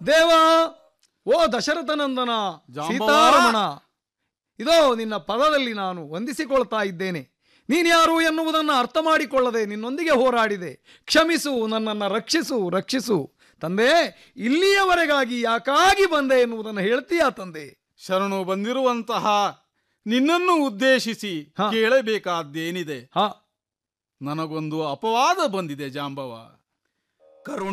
ದೇವ, ಓ ದಶರಥನಂದನ, ಜಾಂಬವ. ಸೀತಾರಮಣ, ಇದೋ ನಿನ್ನ ಪದದಲ್ಲಿ ನಾನು ವಂದಿಸಿಕೊಳ್ತಾ ಇದ್ದೇನೆ. ನೀನ್ಯಾರು ಎನ್ನುವುದನ್ನು ಅರ್ಥ ಮಾಡಿಕೊಳ್ಳದೆ ನಿನ್ನೊಂದಿಗೆ ಹೋರಾಡಿದೆ. ಕ್ಷಮಿಸು, ನನ್ನನ್ನು ರಕ್ಷಿಸು, ರಕ್ಷಿಸು ತಂದೆ. ಇಲ್ಲಿಯವರೆಗಾಗಿ ಯಾಕಾಗಿ ಬಂದೆ ಎನ್ನುವುದನ್ನು ಹೇಳ್ತೀಯಾ ತಂದೆ? ಶರಣು ಬಂದಿರುವಂತಹ ನಿನ್ನನ್ನು ಉದ್ದೇಶಿಸಿ ಹ. ಕೇಳಬೇಕಾದ್ದೇನಿದೆ? ಹಾ, ನನಗೊಂದು ಅಪವಾದ ಬಂದಿದೆ ಜಾಂಬವ.